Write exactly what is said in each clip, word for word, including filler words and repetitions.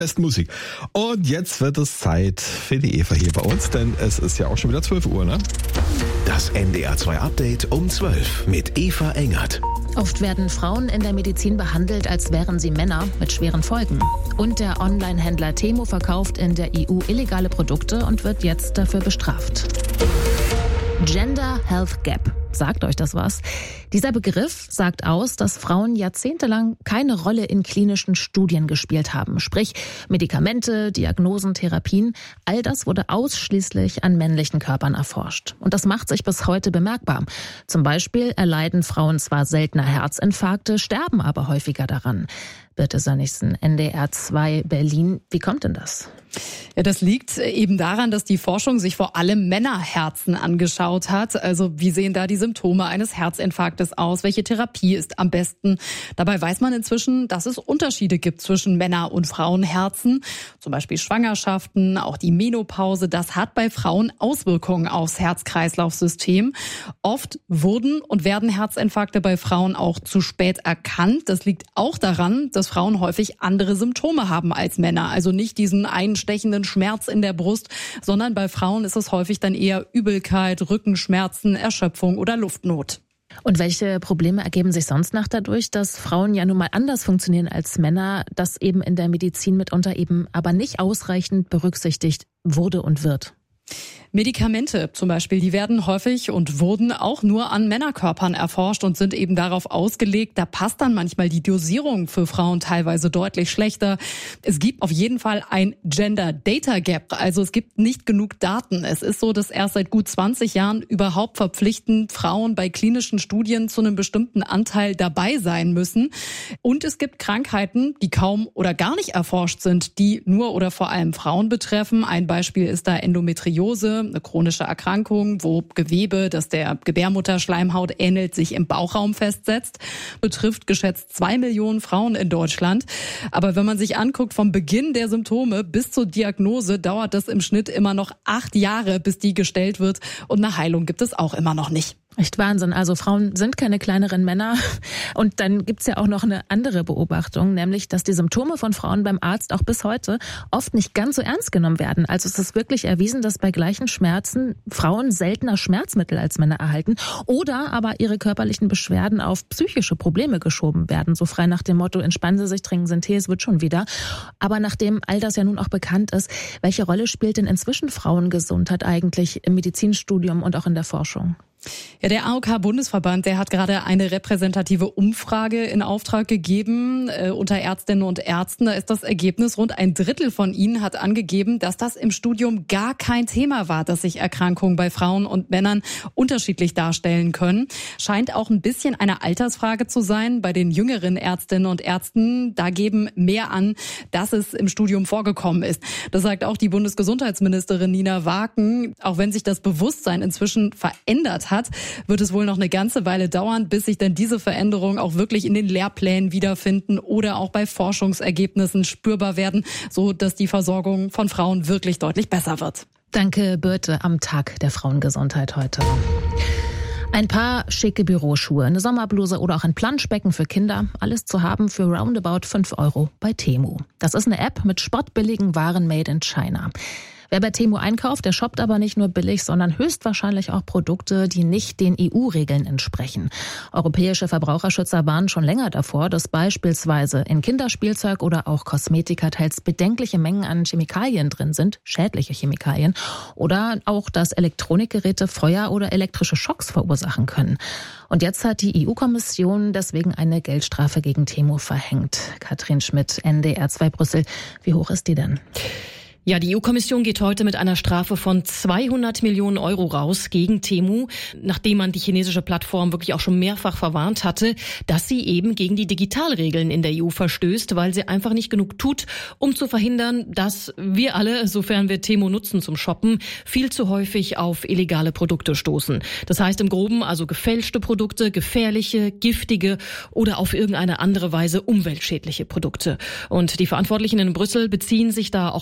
Besten Musik. Und jetzt wird es Zeit für die Eva hier bei uns, denn es ist ja auch schon wieder zwölf Uhr, ne? Das N D R zwei Update um zwölf mit Eva Engert. Oft werden Frauen in der Medizin behandelt, als wären sie Männer mit schweren Folgen. Und der Online-Händler Temu verkauft in der E U illegale Produkte und wird jetzt dafür bestraft. Gender Health Gap. Sagt euch das was? Dieser Begriff sagt aus, dass Frauen jahrzehntelang keine Rolle in klinischen Studien gespielt haben. Sprich, Medikamente, Diagnosen, Therapien, all das wurde ausschließlich an männlichen Körpern erforscht. Und das macht sich bis heute bemerkbar. Zum Beispiel erleiden Frauen zwar seltener Herzinfarkte, sterben aber häufiger daran. Birte Sönnigsen, N D R zwei Berlin. Wie kommt denn das? Ja, das liegt eben daran, dass die Forschung sich vor allem Männerherzen angeschaut hat. Also wie sehen da die Symptome eines Herzinfarktes aus? Welche Therapie ist am besten? Dabei weiß man inzwischen, dass es Unterschiede gibt zwischen Männer- und Frauenherzen. Zum Beispiel Schwangerschaften, auch die Menopause. Das hat bei Frauen Auswirkungen aufs Herz-Kreislauf-System. Oft wurden und werden Herzinfarkte bei Frauen auch zu spät erkannt. Das liegt auch daran, dass Frauen häufig andere Symptome haben als Männer. Also nicht diesen einstechenden Schmerz in der Brust, sondern bei Frauen ist es häufig dann eher Übelkeit, Rückenschmerzen, Erschöpfung oder Luftnot. Und welche Probleme ergeben sich sonst noch dadurch, dass Frauen ja nun mal anders funktionieren als Männer, das eben in der Medizin mitunter eben aber nicht ausreichend berücksichtigt wurde und wird? Medikamente zum Beispiel, die werden häufig und wurden auch nur an Männerkörpern erforscht und sind eben darauf ausgelegt. Da passt dann manchmal die Dosierung für Frauen teilweise deutlich schlechter. Es gibt auf jeden Fall ein Gender Data Gap, also es gibt nicht genug Daten. Es ist so, dass erst seit gut zwanzig Jahren überhaupt verpflichtend Frauen bei klinischen Studien zu einem bestimmten Anteil dabei sein müssen. Und es gibt Krankheiten, die kaum oder gar nicht erforscht sind, die nur oder vor allem Frauen betreffen. Ein Beispiel ist da Endometriose, eine chronische Erkrankung, wo Gewebe, das der Gebärmutterschleimhaut ähnelt, sich im Bauchraum festsetzt, betrifft geschätzt zwei Millionen Frauen in Deutschland. Aber wenn man sich anguckt, vom Beginn der Symptome bis zur Diagnose dauert das im Schnitt immer noch acht Jahre, bis die gestellt wird. Und eine Heilung gibt es auch immer noch nicht. Echt Wahnsinn. Also Frauen sind keine kleineren Männer. Und dann gibt's ja auch noch eine andere Beobachtung, nämlich, dass die Symptome von Frauen beim Arzt auch bis heute oft nicht ganz so ernst genommen werden. Also es ist wirklich erwiesen, dass bei gleichen Schmerzen Frauen seltener Schmerzmittel als Männer erhalten oder aber ihre körperlichen Beschwerden auf psychische Probleme geschoben werden. So frei nach dem Motto, entspannen Sie sich, trinken Sie einen Tee, es wird schon wieder. Aber nachdem all das ja nun auch bekannt ist, welche Rolle spielt denn inzwischen Frauengesundheit eigentlich im Medizinstudium und auch in der Forschung? Ja, der A O K-Bundesverband, der hat gerade eine repräsentative Umfrage in Auftrag gegeben äh, unter Ärztinnen und Ärzten. Da ist das Ergebnis, rund ein Drittel von ihnen hat angegeben, dass das im Studium gar kein Thema war, dass sich Erkrankungen bei Frauen und Männern unterschiedlich darstellen können. Scheint auch ein bisschen eine Altersfrage zu sein. Bei den jüngeren Ärztinnen und Ärzten, da geben mehr an, dass es im Studium vorgekommen ist. Das sagt auch die Bundesgesundheitsministerin Nina Waaken. Auch wenn sich das Bewusstsein inzwischen verändert hat, wird es wohl noch eine ganze Weile dauern, bis sich denn diese Veränderungen auch wirklich in den Lehrplänen wiederfinden oder auch bei Forschungsergebnissen spürbar werden, so dass die Versorgung von Frauen wirklich deutlich besser wird. Danke, Birte, am Tag der Frauengesundheit heute. Ein paar schicke Büroschuhe, eine Sommerbluse oder auch ein Planschbecken für Kinder. Alles zu haben für roundabout fünf Euro bei Temu. Das ist eine App mit spottbilligen Waren made in China. Wer bei Temu einkauft, der shoppt aber nicht nur billig, sondern höchstwahrscheinlich auch Produkte, die nicht den E U-Regeln entsprechen. Europäische Verbraucherschützer warnen schon länger davor, dass beispielsweise in Kinderspielzeug oder auch Kosmetika teils bedenkliche Mengen an Chemikalien drin sind, schädliche Chemikalien, oder auch, dass Elektronikgeräte Feuer oder elektrische Schocks verursachen können. Und jetzt hat die E U-Kommission deswegen eine Geldstrafe gegen Temu verhängt. Katrin Schmidt, N D R zwei Brüssel. Wie hoch ist die denn? Ja, die E U-Kommission geht heute mit einer Strafe von zweihundert Millionen Euro raus gegen Temu, nachdem man die chinesische Plattform wirklich auch schon mehrfach verwarnt hatte, dass sie eben gegen die Digitalregeln in der E U verstößt, weil sie einfach nicht genug tut, um zu verhindern, dass wir alle, sofern wir Temu nutzen zum Shoppen, viel zu häufig auf illegale Produkte stoßen. Das heißt im Groben also gefälschte Produkte, gefährliche, giftige oder auf irgendeine andere Weise umweltschädliche Produkte. Und die Verantwortlichen in Brüssel beziehen sich da auch auf Test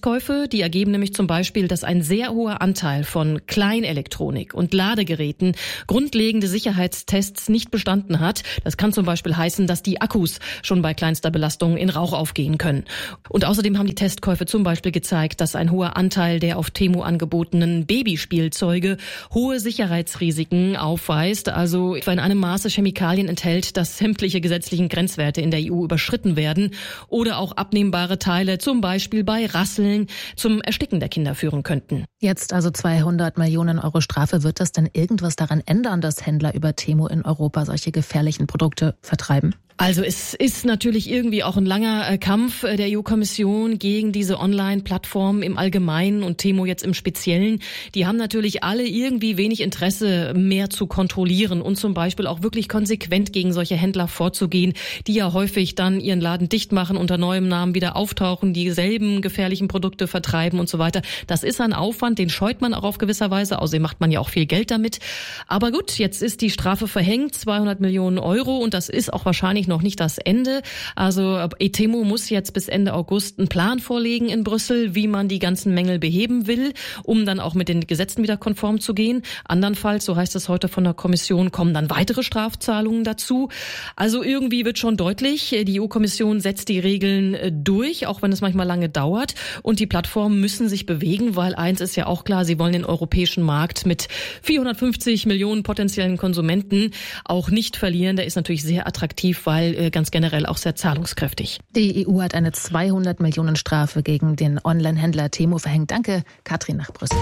Testkäufe, die ergeben nämlich zum Beispiel, dass ein sehr hoher Anteil von Kleinelektronik und Ladegeräten grundlegende Sicherheitstests nicht bestanden hat. Das kann zum Beispiel heißen, dass die Akkus schon bei kleinster Belastung in Rauch aufgehen können. Und außerdem haben die Testkäufe zum Beispiel gezeigt, dass ein hoher Anteil der auf Temu angebotenen Babyspielzeuge hohe Sicherheitsrisiken aufweist, also etwa in einem Maße Chemikalien enthält, dass sämtliche gesetzlichen Grenzwerte in der E U überschritten werden oder auch abnehmbare Teile zum Beispiel bei Rasseln zum Ersticken der Kinder führen könnten. Jetzt also zweihundert Millionen Euro Strafe. Wird das denn irgendwas daran ändern, dass Händler über Temu in Europa solche gefährlichen Produkte vertreiben? Also es ist natürlich irgendwie auch ein langer Kampf der E U-Kommission gegen diese Online-Plattformen im Allgemeinen und Temu jetzt im Speziellen. Die haben natürlich alle irgendwie wenig Interesse, mehr zu kontrollieren und zum Beispiel auch wirklich konsequent gegen solche Händler vorzugehen, die ja häufig dann ihren Laden dicht machen, unter neuem Namen wieder auftauchen, dieselben gefährlichen Produkte vertreiben und so weiter. Das ist ein Aufwand, den scheut man auch auf gewisser Weise. Außerdem macht man ja auch viel Geld damit. Aber gut, jetzt ist die Strafe verhängt, zweihundert Millionen Euro, und das ist auch wahrscheinlich noch nicht das Ende. Also Temu muss jetzt bis Ende August einen Plan vorlegen in Brüssel, wie man die ganzen Mängel beheben will, um dann auch mit den Gesetzen wieder konform zu gehen. Andernfalls, so heißt es heute von der Kommission, kommen dann weitere Strafzahlungen dazu. Also irgendwie wird schon deutlich, die E U-Kommission setzt die Regeln durch, auch wenn es manchmal lange dauert. Und die Plattformen müssen sich bewegen, weil eins ist ja auch klar, sie wollen den europäischen Markt mit vierhundertfünfzig Millionen potenziellen Konsumenten auch nicht verlieren. Der ist natürlich sehr attraktiv, weil ganz generell auch sehr zahlungskräftig. Die E U hat eine zweihundert Millionen Strafe gegen den Online-Händler Temu verhängt. Danke, Katrin, nach Brüssel.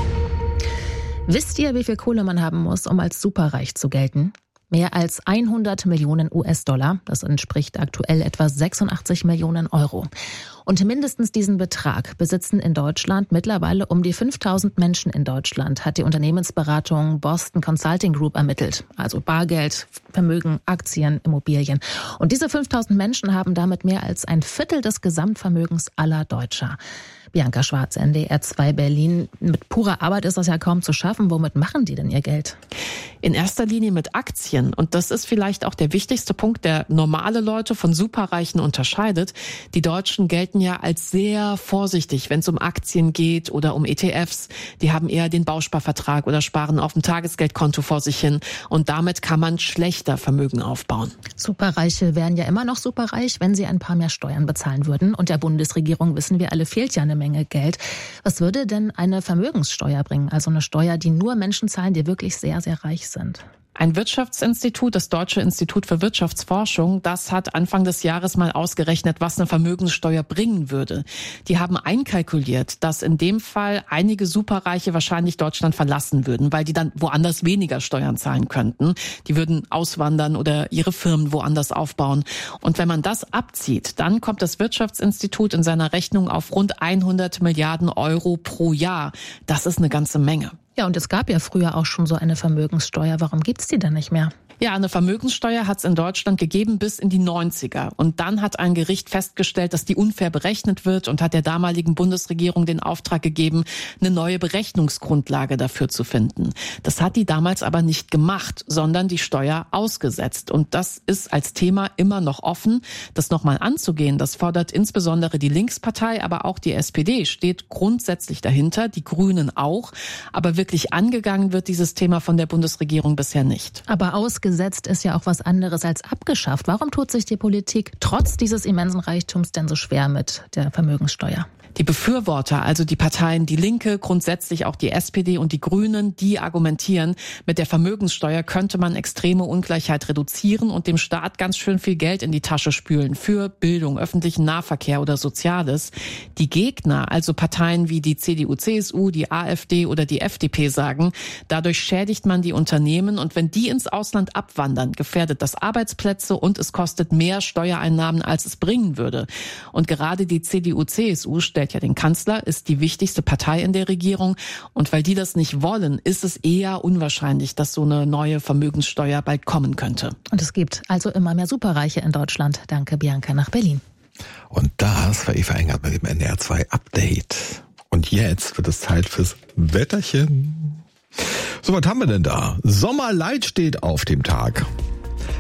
Wisst ihr, wie viel Kohle man haben muss, um als superreich zu gelten? Mehr als hundert Millionen U S-Dollar. Das entspricht aktuell etwa sechsundachtzig Millionen Euro. Und mindestens diesen Betrag besitzen in Deutschland mittlerweile um die fünftausend Menschen in Deutschland, hat die Unternehmensberatung Boston Consulting Group ermittelt. Also Bargeld, Vermögen, Aktien, Immobilien. Und diese fünftausend Menschen haben damit mehr als ein Viertel des Gesamtvermögens aller Deutscher. Bianca Schwarz, N D R zwei Berlin. Mit purer Arbeit ist das ja kaum zu schaffen. Womit machen die denn ihr Geld? In erster Linie mit Aktien. Und das ist vielleicht auch der wichtigste Punkt, der normale Leute von Superreichen unterscheidet. Die Deutschen gelten ja als sehr vorsichtig, wenn es um Aktien geht oder um E T Fs. Die haben eher den Bausparvertrag oder sparen auf dem Tagesgeldkonto vor sich hin. Und damit kann man schlechter Vermögen aufbauen. Superreiche wären ja immer noch superreich, wenn sie ein paar mehr Steuern bezahlen würden. Und der Bundesregierung, wissen wir alle, fehlt ja eine Menge Geld. Was würde denn eine Vermögenssteuer bringen? Also eine Steuer, die nur Menschen zahlen, die wirklich sehr, sehr reich sind. Ein Wirtschaftsinstitut, das Deutsche Institut für Wirtschaftsforschung, das hat Anfang des Jahres mal ausgerechnet, was eine Vermögenssteuer bringen würde. Die haben einkalkuliert, dass in dem Fall einige Superreiche wahrscheinlich Deutschland verlassen würden, weil die dann woanders weniger Steuern zahlen könnten. Die würden auswandern oder ihre Firmen woanders aufbauen. Und wenn man das abzieht, dann kommt das Wirtschaftsinstitut in seiner Rechnung auf rund hundert Milliarden Euro pro Jahr. Das ist eine ganze Menge. Ja, und es gab ja früher auch schon so eine Vermögenssteuer. Warum gibt's die denn nicht mehr? Ja, eine Vermögenssteuer hat es in Deutschland gegeben bis in die neunziger. Und dann hat ein Gericht festgestellt, dass die unfair berechnet wird und hat der damaligen Bundesregierung den Auftrag gegeben, eine neue Berechnungsgrundlage dafür zu finden. Das hat die damals aber nicht gemacht, sondern die Steuer ausgesetzt. Und das ist als Thema immer noch offen. Das nochmal anzugehen, das fordert insbesondere die Linkspartei, aber auch die S P D steht grundsätzlich dahinter, die Grünen auch. Aber wirklich angegangen wird dieses Thema von der Bundesregierung bisher nicht. Aber ausgesetzt Gesetzt ist ja auch was anderes als abgeschafft. Warum tut sich die Politik trotz dieses immensen Reichtums denn so schwer mit der Vermögenssteuer? Die Befürworter, also die Parteien Die Linke, grundsätzlich auch die S P D und die Grünen, die argumentieren, mit der Vermögenssteuer könnte man extremeUngleichheit reduzieren und dem Staat ganz schön viel Geld in die Tasche spülen für Bildung, öffentlichen Nahverkehr oder Soziales. Die Gegner, also Parteien wie die C D U C S U, die AfD oder die F D P sagen, dadurch schädigt man die Unternehmen und wenn die ins Ausland abwandern, gefährdet das Arbeitsplätze und es kostet mehr Steuereinnahmen, als es bringen würde. Und gerade die C D U C S U stellt ja den Kanzler, ist die wichtigste Partei in der Regierung. Und weil die das nicht wollen, ist es eher unwahrscheinlich, dass so eine neue Vermögenssteuer bald kommen könnte. Und es gibt also immer mehr Superreiche in Deutschland. Danke, Bianca, nach Berlin. Und das war Eva Engert mit dem N D R zwei Update. Und jetzt wird es Zeit fürs Wetterchen. So, was haben wir denn da? Sommerlight steht auf dem Tag.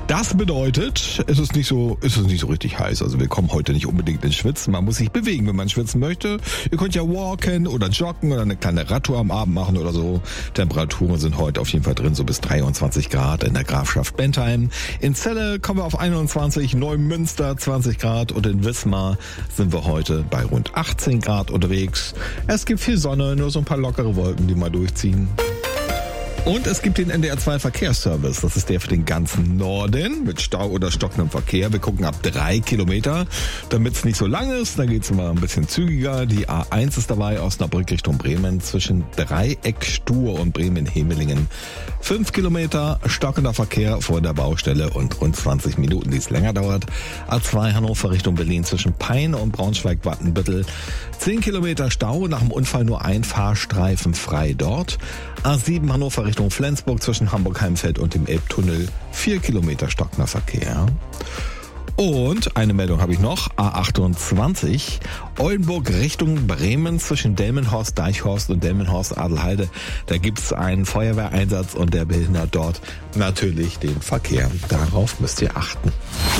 Das bedeutet, es ist nicht so, es ist nicht so richtig heiß. Also wir kommen heute nicht unbedingt ins Schwitzen. Man muss sich bewegen, wenn man schwitzen möchte. Ihr könnt ja walken oder joggen oder eine kleine Radtour am Abend machen oder so. Temperaturen sind heute auf jeden Fall drin, so bis dreiundzwanzig Grad in der Grafschaft Bentheim. In Celle kommen wir auf einundzwanzig, Neumünster zwanzig Grad und in Wismar sind wir heute bei rund achtzehn Grad unterwegs. Es gibt viel Sonne, nur so ein paar lockere Wolken, die mal durchziehen. Und es gibt den N D R zwei Verkehrsservice. Das ist der für den ganzen Norden mit Stau oder stockendem Verkehr. Wir gucken ab drei Kilometer, damit es nicht so lang ist. Da geht es immer ein bisschen zügiger. Die A eins ist dabei, Osnabrück Richtung Bremen zwischen Dreieck Stur und Bremen-Hemelingen. Fünf Kilometer stockender Verkehr vor der Baustelle und rund zwanzig Minuten, die es länger dauert. A zwei Hannover Richtung Berlin zwischen Peine und Braunschweig-Wattenbüttel. Zehn Kilometer Stau, nach dem Unfall nur ein Fahrstreifen frei dort. A sieben Hannover Richtung Flensburg zwischen Hamburg-Heimfeld und dem Elbtunnel. Vier Kilometer stockender Verkehr. Und eine Meldung habe ich noch. A achtundzwanzig Oldenburg Richtung Bremen zwischen Delmenhorst, Deichhorst und Delmenhorst-Adelheide. Da gibt es einen Feuerwehreinsatz und der behindert dort natürlich den Verkehr. Darauf müsst ihr achten.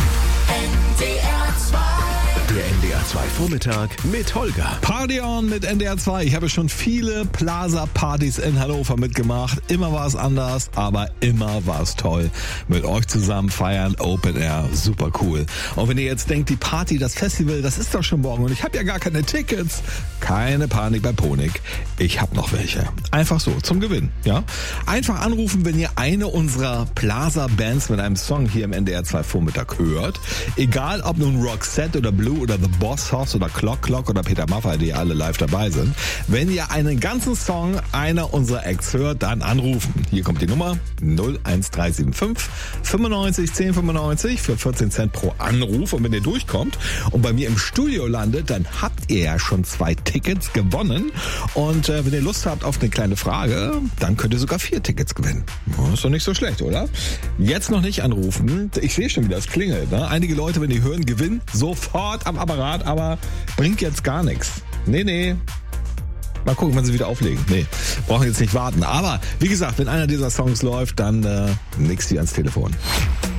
Der N D R zwei Vormittag mit Holger. Party on mit N D R zwei. Ich habe schon viele Plaza-Partys in Hannover mitgemacht. Immer war es anders, aber immer war es toll. Mit euch zusammen feiern, Open Air, super cool. Und wenn ihr jetzt denkt, die Party, das Festival, das ist doch schon morgen und ich habe ja gar keine Tickets. Keine Panik bei Ponik. Ich habe noch welche. Einfach so, zum Gewinn. Ja? Einfach anrufen, wenn ihr eine unserer Plaza-Bands mit einem Song hier im N D R zwei Vormittag hört. Egal ob nun Roxette oder Blue oder The Boss Hoss oder Clock Clock oder Peter Maffay, die alle live dabei sind. Wenn ihr einen ganzen Song einer unserer Acts hört, dann anrufen. Hier kommt die Nummer null eins drei sieben fünf fünfundneunzig zehn fünfundneunzig für vierzehn Cent pro Anruf. Und wenn ihr durchkommt und bei mir im Studio landet, dann habt ihr ja schon zwei Tickets gewonnen. Und äh, wenn ihr Lust habt auf eine kleine Frage, dann könnt ihr sogar vier Tickets gewinnen. Ja, ist doch nicht so schlecht, oder? Jetzt noch nicht anrufen. Ich sehe schon, wie das klingelt. Ne? Einige Leute, wenn die hören, gewinnen sofort am Apparat, aber bringt jetzt gar nichts. Nee, nee. Mal gucken, wenn sie wieder auflegen. Nee, brauchen jetzt nicht warten. Aber wie gesagt, wenn einer dieser Songs läuft, dann äh, nix hier ans Telefon.